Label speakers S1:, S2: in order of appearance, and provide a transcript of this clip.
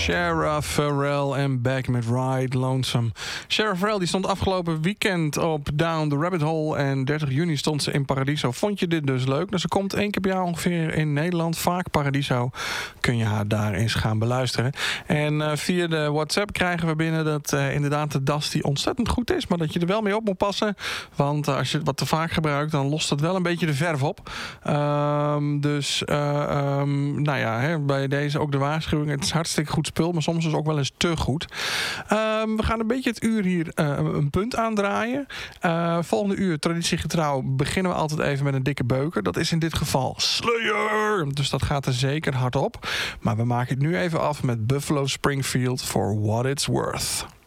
S1: Shara Farrell en Back met Ride Lonesome. Shara Farrell die stond afgelopen weekend op Down the Rabbit Hole. En 30 juni stond ze in Paradiso. Vond je dit dus leuk? Dus ze komt 1 keer per jaar ongeveer in Nederland. Vaak Paradiso. Kun je haar daar eens gaan beluisteren. En via de WhatsApp krijgen we binnen dat inderdaad de das die ontzettend goed is. Maar dat je er wel mee op moet passen. Want als je het wat te vaak gebruikt, dan lost het wel een beetje de verf op. Nou ja, bij deze ook de waarschuwing. Het is hartstikke goed spul, maar soms is het ook wel eens te goed. We gaan een beetje het uur hier een punt aandraaien. Volgende uur, traditiegetrouw, beginnen we altijd even met een dikke beuker. Dat is in dit geval Slayer. Dus dat gaat er zeker hard op. Maar we maken het nu even af met Buffalo Springfield for What It's Worth.